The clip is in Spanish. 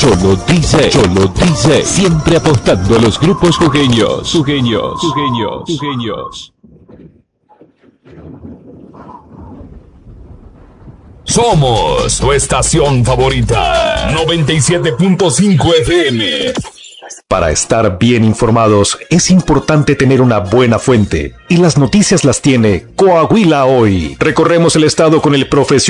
Cholo dice, siempre apostando a los grupos jujeños. Somos tu estación favorita, 97.5 FM. Para estar bien informados es importante tener una buena fuente, y las noticias las tiene Coahuila Hoy. Recorremos el estado con el profesional